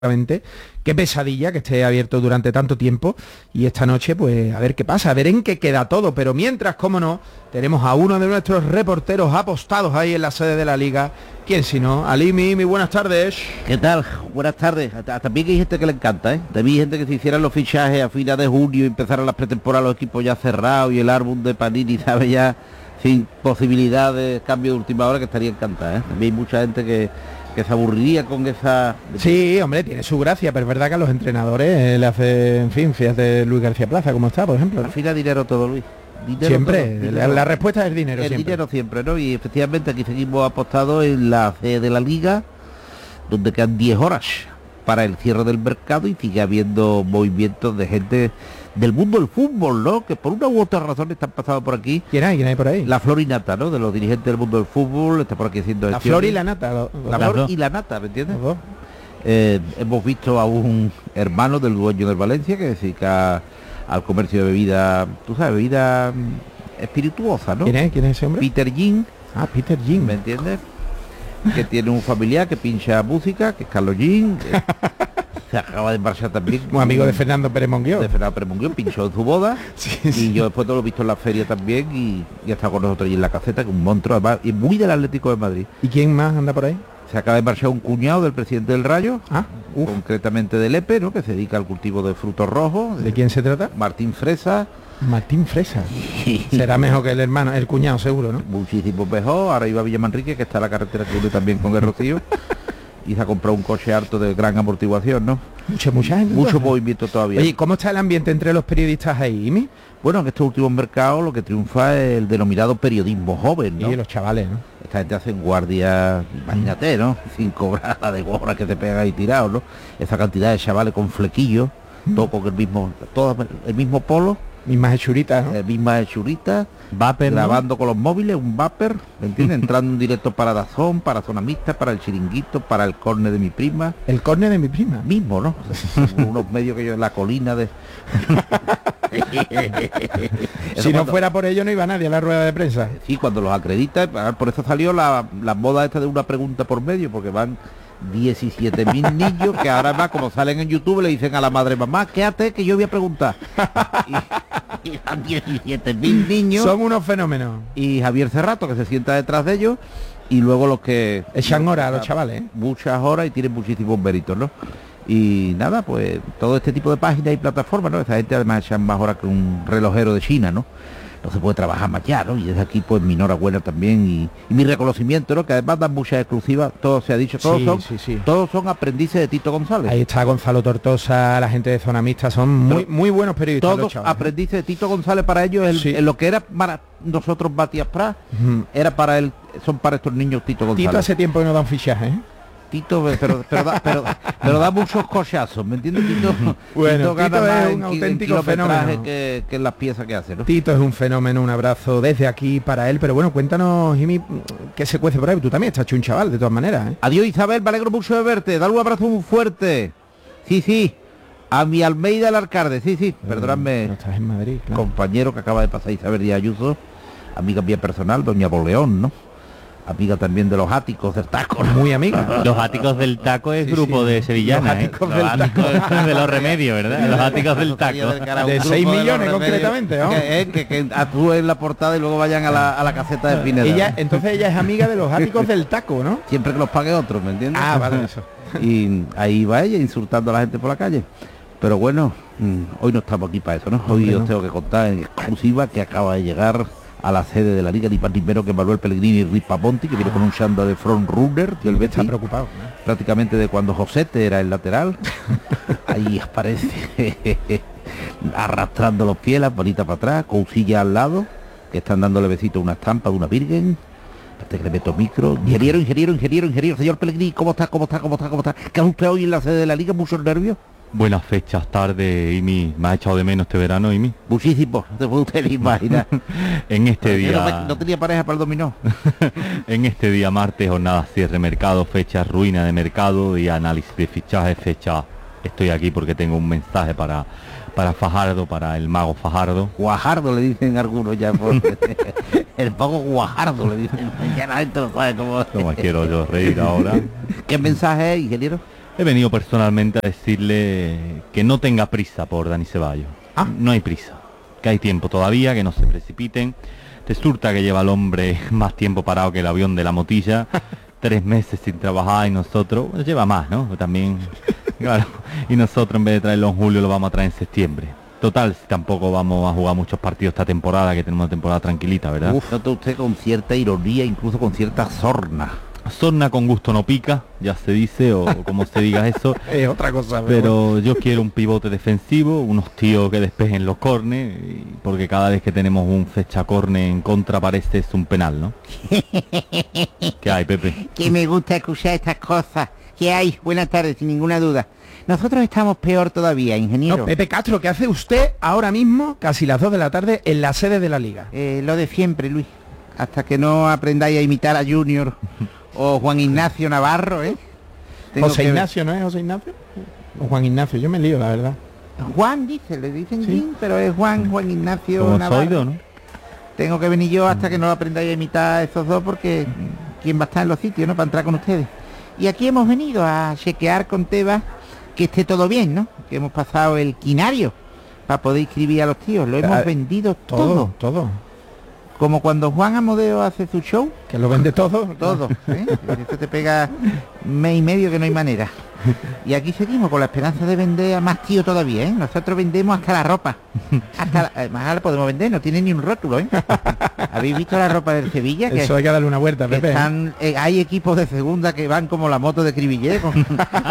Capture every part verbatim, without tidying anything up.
Qué pesadilla que esté abierto durante tanto tiempo y esta noche pues a ver qué pasa, a ver en qué queda todo, pero mientras, cómo no, tenemos a uno de nuestros reporteros apostados ahí en la sede de la Liga. ¿Quién si no? Alimi, muy buenas tardes. ¿Qué tal? Buenas tardes. Hasta, también hay gente que le encanta, ¿eh? También hay gente que se hicieran los fichajes a finales de junio y empezaran las pretemporadas, los equipos ya cerrados y el álbum de Panini, ¿sabe? Ya sin posibilidad de cambio de última hora, que estaría encantada, ¿eh? También hay mucha gente que que se aburriría con esa... Sí, hombre, tiene su gracia, pero es verdad que a los entrenadores eh, le hace, en fin, fíjate Luis García Plaza, ¿cómo está, por ejemplo? ¿no? Al final dinero todo, Luis. Dinero siempre, todo, dinero. La, la respuesta es dinero el siempre. dinero siempre, ¿no? Y efectivamente aquí seguimos apostados en la sede de la Liga, donde quedan diez horas para el cierre del mercado y sigue habiendo movimientos de gente del mundo del fútbol, ¿no? Que por una u otra razón están pasando por aquí. ¿Quién hay? ¿Quién hay por ahí? La flor y nata, ¿no? De los dirigentes del mundo del fútbol, está por aquí haciendo... La flor y la nata. Lo, la flor dos. Y la nata, ¿me entiendes? Eh, hemos visto a un hermano del dueño del Valencia que se dedica al comercio de bebida, tú sabes, bebida espirituosa, ¿no? ¿Quién es? ¿Quién es ese hombre? Peter Jean. Ah, Peter Jean. ¿Me entiendes? Que tiene un familiar que pincha música, que es Carlos Jean. Que se acaba de marchar también. Un amigo de Fernando Pérez Monguió. De Fernando Pérez Monguió, pinchó en su boda. Sí, y sí. yo después todo lo he visto en la feria también y, y ha estado con nosotros allí en la caseta, que un monstruo, además, y muy del Atlético de Madrid. ¿Y quién más anda por ahí? Se acaba de marchar un cuñado del presidente del Rayo, ah, concretamente del Lepe, ¿no? Que se dedica al cultivo de frutos rojos. ¿De quién se trata? Martín Fresa. Martín Fresa. Será mejor que el hermano, el cuñado seguro, ¿no? Muchísimo mejor. Ahora iba a Villamanrique, que está la carretera que une también con el Rocío. Y se ha comprado un coche harto de gran amortiguación, ¿no? Mucha, mucha gente. Mucho movimiento todavía. Oye, ¿cómo está el ambiente entre los periodistas ahí, Imi? Bueno, en estos últimos mercados lo que triunfa es el denominado periodismo joven, ¿no? Y los chavales, ¿no? Esta gente hacen guardia, imagínate, ¿no? Sin cobrar la de gorra que te pegan ahí tirados, ¿no? Esa cantidad de chavales con flequillos, mm. todo con el mismo, todo el mismo polo. Mismas hechuritas, ¿no? Eh, mismas hechuritas, Vapor, grabando ¿no? con los móviles, un vapor, ¿me entiendes? Entrando en directo para Dazón, para Zona Mixta, para el Chiringuito, para el córner de mi prima. El córner de mi prima. Mismo, ¿no? Unos medios que yo en la colina de... Si no fuera por ello no iba nadie a la rueda de prensa. Sí, cuando los acredita, por eso salió la, la moda esta de una pregunta por medio, porque van diecisiete mil niños que ahora más como salen en YouTube le dicen a la madre, mamá, quédate que yo voy a preguntar. Y, y van diecisiete mil niños. Son unos fenómenos. Y Javier Cerrato, que se sienta detrás de ellos, y luego los que... Echan horas a los chavales, ¿eh? Muchas horas y tienen muchísimos méritos, ¿no? Y nada, pues todo este tipo de páginas y plataformas, ¿no? Esa gente además echan más horas que un relojero de China, ¿no? No se puede trabajar más ya, ¿no? Y desde aquí pues mi enhorabuena también y, y mi reconocimiento, ¿no? Que además dan muchas exclusivas, todo se ha dicho, todos sí, son sí, sí. todos son aprendices de Tito González. Ahí está Gonzalo Tortosa, la gente de Zona Mixta, son muy muy buenos periodistas. Todos los chavales, aprendices de Tito González para ellos, el, sí. en lo que era para nosotros Matías Prat, uh-huh. era para él, son para estos niños Tito González. Tito hace tiempo que no da un fichaje, ¿eh? Tito, pero, pero, da, pero, pero da muchos cochazos, ¿me entiendes? Tito, bueno, Tito, Tito gana es un auténtico fenómeno. Que, que en las piezas que hace, ¿no? Tito es un fenómeno, un abrazo desde aquí para él, pero bueno, cuéntanos, Jimmy, qué se cuece por ahí. Tú también estás hecho un chaval, de todas maneras, ¿eh? Adiós, Isabel, me alegro mucho de verte, dale un abrazo muy fuerte. Sí, sí, a mi Almeida el Alcalde, sí, sí, pero perdóname, no estás en Madrid, claro. Compañero que acaba de pasar Isabel Díaz Ayuso, amiga mía personal, doña Boleón, ¿no? Amiga también de los áticos del taco, ¿no? Muy amiga. Los áticos del taco es sí, grupo sí. de sevillana, los ¿eh? áticos Los del áticos taco. de los remedios, ¿verdad? Los áticos del taco. De seis millones concretamente, ¿no? Que, que, que actúen la portada y luego vayan a la, a la caseta de Pineda. Ella, entonces ella es amiga de los áticos del taco, ¿no? Siempre que los pague otro, ¿me entiendes? Ah, vale, eso. Y ahí va ella insultando a la gente por la calle. Pero bueno, hoy no estamos aquí para eso, ¿no? Hoy Hombre, os no. tengo que contar en exclusiva que acaba de llegar a la sede de la Liga, ni más ni menos que Manuel Pellegrini y Ripa Ponti, que viene con un chándal de front runner del Betis, está preocupado, ¿no? prácticamente de cuando Josete era el lateral. Ahí aparece arrastrando los pies, las bolitas para atrás, Cousilla al lado, que están dándole besito a una estampa de una virgen. Espérate que le meto micro. Ingeniero, ingeniero, ingeniero, ingeniero, señor Pellegrini, ¿cómo está? ¿Cómo está? ¿Cómo está? ¿Cómo está? ¿Qué hace usted hoy en la sede de la Liga? ¿Muchos nervios? Buenas fechas, tarde, Imi. ¿Me ha echado de menos este verano, Imi? Muchísimo, no te puede usted ni imaginar. En este día... No, me, no tenía pareja para el dominó. En este día martes, jornada cierre mercado, fecha ruina de mercado y análisis de fichaje, fecha... Estoy aquí porque tengo un mensaje para, para Fajardo, para el mago Fajardo. Guajardo le dicen algunos ya. Por... el mago Guajardo le dicen. Ya la gente no sabe cómo... No me quiero yo reír ahora. ¿Qué mensaje es, ingeniero? He venido personalmente a decirle que no tenga prisa por Dani Ceballos. Ah. No hay prisa, que hay tiempo todavía, que no se precipiten. Resulta que lleva el hombre más tiempo parado que el avión de la motilla, tres meses sin trabajar, y nosotros, bueno, lleva más, ¿no? También, claro, y nosotros en vez de traerlo en julio lo vamos a traer en septiembre. Total, si tampoco vamos a jugar muchos partidos esta temporada, que tenemos una temporada tranquilita, ¿verdad? Uf, nota usted con cierta ironía, incluso con cierta sorna. Sorna con gusto no pica, ya se dice, o, o como se diga eso. Es otra cosa. Pero yo quiero un pivote defensivo, unos tíos que despejen los córner, porque cada vez que tenemos un fecha córner en contra parece es un penal, ¿no? ¿Qué hay, Pepe? Que me gusta escuchar estas cosas. ¿Qué hay? Buenas tardes, sin ninguna duda. Nosotros estamos peor todavía, ingeniero. No, Pepe Castro, ¿qué hace usted ahora mismo, casi las dos de la tarde, en la sede de la Liga? Eh, lo de siempre, Luis. Hasta que no aprendáis a imitar a Junior o Juan Ignacio Navarro, ¿eh? Tengo José que ver- Ignacio, ¿no es José Ignacio? O Juan Ignacio, yo me lío, la verdad. Juan dice, le dicen Sí. Jim, pero es Juan, Juan Ignacio Como Navarro. Zoido, ¿no? Tengo que venir yo hasta que no aprendáis a imitar a esos dos, porque quién va a estar en los sitios, ¿no? Para entrar con ustedes. Y aquí hemos venido a chequear con Tebas que esté todo bien, ¿no? Que hemos pasado el quinario para poder inscribir a los tíos. Lo hemos Ah, vendido Todo, todo. todo. Como cuando Juan Amodeo hace su show, Que lo vende todo. todo. ¿eh? Eso te pega mes y medio que no hay manera. Y aquí seguimos con la esperanza de vender a más tío todavía, ¿eh? Nosotros vendemos hasta la ropa. Hasta la, además ahora la podemos vender, no tiene ni un rótulo, ¿eh? ¿Habéis visto la ropa del Sevilla? Que, Eso hay que darle una vuelta, que Pepe. están, eh, hay equipos de segunda que van como la moto de Cribillé, con,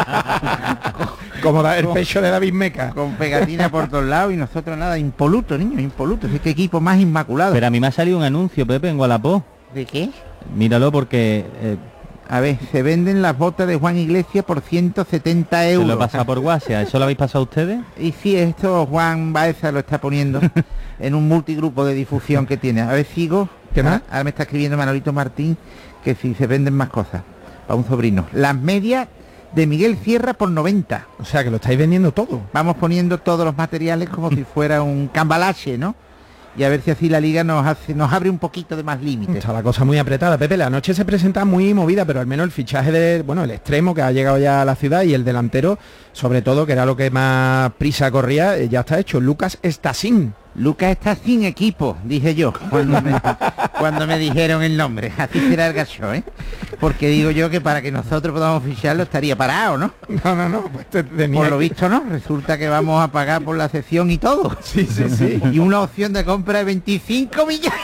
Como da el pecho de David Meca. con pegatina por todos lados, y nosotros nada, impoluto, niños, impoluto. Es que equipo más inmaculado. Pero a mí me ha salido un anuncio, Pepe, en Wallapop. ¿De qué? Míralo porque eh, A ver, se venden las botas de Juan Iglesias por ciento setenta se euros. lo he pasado por WhatsApp. ¿Eso lo habéis pasado ustedes? Y sí, esto Juan Baeza lo está poniendo en un multigrupo de difusión que tiene. A ver, sigo. ¿Qué más? Ahora, ahora me está escribiendo Manolito Martín que si se venden más cosas para un sobrino. Las medias de Miguel Sierra por noventa. O sea, que lo estáis vendiendo todo. Vamos poniendo todos los materiales como si fuera un cambalache, ¿no? Y a ver si así la liga nos hace, nos abre un poquito de más límites. Está la cosa muy apretada. Pepe, la noche se presenta muy movida, pero al menos el fichaje de, bueno, el extremo que ha llegado ya a la ciudad y el delantero, sobre todo, que era lo que más prisa corría, eh, ya está hecho. Lucas Stassin. Lucas está sin equipo, dije yo, cuando me, cuando me dijeron el nombre. Así será el gacho, ¿eh? Porque digo yo que para que nosotros podamos ficharlo estaría parado, ¿no? No, no, no, pues te- tenía Por lo que- visto, ¿no? Resulta que vamos a pagar por la sección y todo. Sí, sí, sí. Y una opción de compra de veinticinco millones.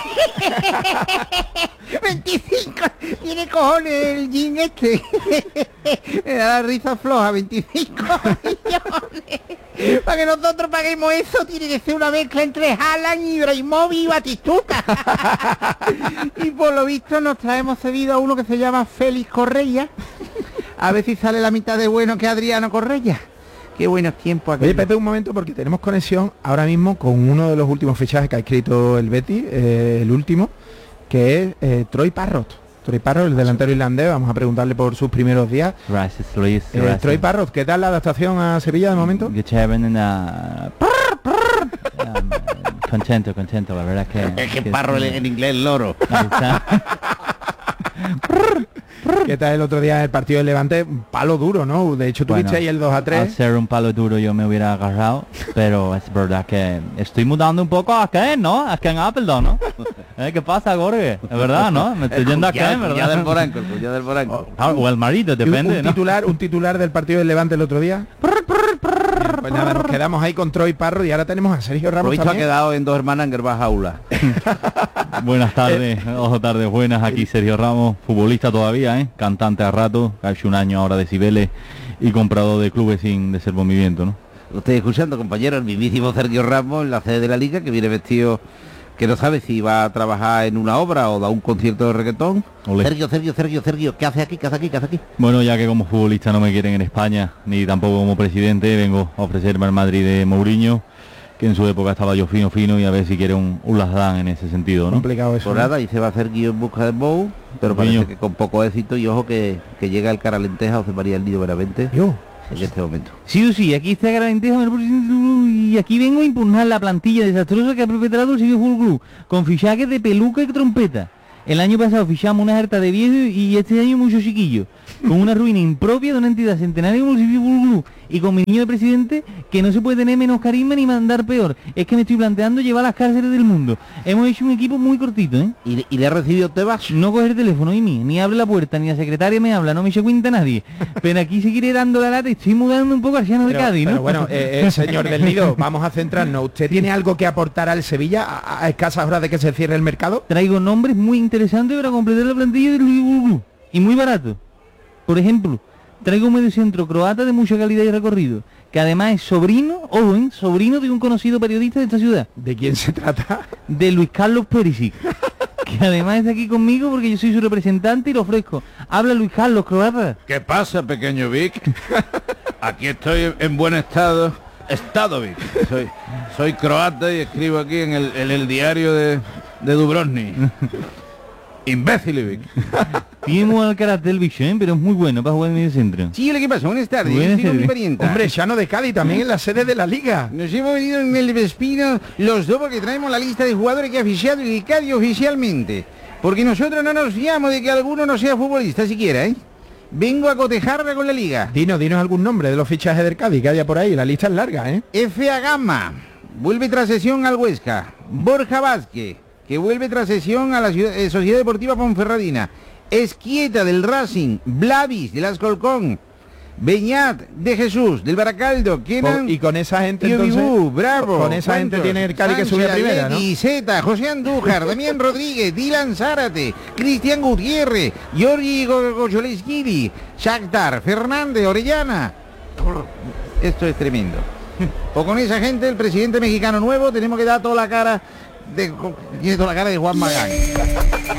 veinticinco. Tiene cojones el jean este. Me da la risa floja, veinticinco millones. Para que nosotros paguemos eso tiene que ser una mezcla entre Haaland, Ibrahimovic y Batistuta. Y por lo visto nos traemos cedido a uno que se llama Félix Correia. A ver si sale la mitad de bueno que Adriano Correia. Qué buenos tiempos aquí. Oye, Pepe, un momento, porque tenemos conexión ahora mismo con uno de los últimos fichajes que ha escrito el Betis, eh, el último, que es eh, Troy Parrott. Troy Parrott, el delantero irlandés, vamos a preguntarle por sus primeros días. Gracias, Luis. Eh, gracias. Troy Parrott, ¿qué tal la adaptación a Sevilla de momento? Qué chévere, na- Um, contento, contento, la verdad que... Es que parro en, en inglés loro. Ahí está. ¿Qué tal el otro día en el partido del Levante? Un palo duro, ¿no? De hecho, tuviste Bueno, ahí el dos a Al tres. ser un palo duro yo me hubiera agarrado, pero es verdad que estoy mudando un poco a Ken, ¿no? A Ken Appleton, ¿no? ¿Eh? ¿Qué pasa, Jorge? Es verdad, ¿no? Me estoy yendo a Ken, del ¿verdad? Boranco, el cuñado del Boranco. Ah, o el marido, Un- depende, un ¿no? titular, un titular del partido del Levante el otro día. Pues nada, nos quedamos ahí con Troy Parrott y ahora tenemos a Sergio Por Ramos visto ha también. quedado en dos hermanas en Gervás Jaula. Buenas tardes, Eh, ojo tardes buenas, aquí Sergio Ramos, futbolista todavía, ¿eh? Cantante a rato, ha hecho un año ahora de Cibeles y comprador de clubes sin de ser movimiento, ¿no? Lo estoy escuchando, compañero, el mismísimo Sergio Ramos en la sede de la Liga, que viene vestido, que no sabe si va a trabajar en una obra o da un concierto de reggaetón. Olé. Sergio, Sergio, Sergio, Sergio, ¿qué hace aquí? ¿Qué hace aquí? ¿Qué hace aquí? Bueno, ya que como futbolista no me quieren en España, ni tampoco como presidente, vengo a ofrecerme al Madrid de Mourinho, que en su época estaba yo fino fino, y a ver si quiere un, un Lasdan en ese sentido, ¿no? Complicado eso. Por ¿no? nada, y se va a hacer guión en busca de Bow, pero parece Niño. que con poco éxito, y ojo que, que llega el Caralenteja José María el Nido Benavente Yo. en este momento. Sí, sí, aquí está Garantejo y aquí vengo a impugnar la plantilla desastrosa que ha perpetrado el Sevilla Fútbol Club, con fichajes de peluca y trompeta. El año pasado fichamos una harta de viejos y este año muchos chiquillos. Con una ruina impropia de una entidad centenaria como el Sevilla Club. Y con mi niño de presidente, que no se puede tener menos carisma ni mandar peor. Es que me estoy planteando llevar a las cárceles del mundo. Hemos hecho un equipo muy cortito, ¿eh? ¿Y, y le ha recibido Tebas? No coger el teléfono, y mí, ni abre la puerta, ni la secretaria me habla, no me se cuenta nadie. Pero aquí seguiré dando la lata y estoy mudando un poco al llano de Pero, Cádiz, ¿no? pero bueno, eh, eh, señor del Nido, vamos a centrarnos. ¿Usted tiene algo que aportar al Sevilla a, a escasas horas de que se cierre el mercado? Traigo nombres muy interesantes para completar la plantilla del Club y muy barato. Por ejemplo, traigo un mediocentro croata de mucha calidad y recorrido, que además es sobrino, ojo, ¿eh? sobrino de un conocido periodista de esta ciudad, ¿De quién se trata? de Luis Carlos Perisic, que además está aquí conmigo porque yo soy su representante y lo ofrezco. Habla Luis Carlos, croata. ¿Qué pasa, pequeño Vic? Aquí estoy en buen estado. Estado, Vic. Soy, soy croata y escribo aquí en el, en el diario de, de Dubrovnik. Imbécil, Vic. Tiene muy mal carácter el bicho, ¿eh? Pero es muy bueno para jugar en medio centro. Sí, hola, ¿qué pasa? Buenas tardes. Buenas Estoy con mi tardes. parienta. Hombre, Llano de Cádiz, también en la sede de la Liga. Nos hemos venido en el Vespino los dos porque traemos la lista de jugadores que ha fichado el Cádiz oficialmente. Porque nosotros no nos fiamos de que alguno no sea futbolista siquiera, ¿eh? Vengo a cotejarla con la Liga. Dinos, dinos algún nombre de los fichajes del Cádiz que haya por ahí. La lista es larga, ¿eh? F A Gama, vuelve tras sesión al Huesca. Borja Vázquez, que vuelve tras sesión a la ciudad- eh, Sociedad Deportiva Ponferradina. Esquieta del Racing, Blavis del Ascolcón, Beñat de Jesús del Baracaldo, Kenan Y con esa gente Tío entonces... Bibú, bravo. Con esa gente ¿Cuántos? tiene el Cádiz que subir a Sánchez, primera, ¿no? Atleti, Zeta, José Andújar, Damián Rodríguez, Dylan Zárate, Cristian Gutiérrez, Giorgi Gocholeschiri, Shakhtar, Fernández, Orellana. Esto es tremendo. O con esa gente, el presidente mexicano nuevo, tenemos que dar toda la cara de, tiene toda la cara de Juan Magán.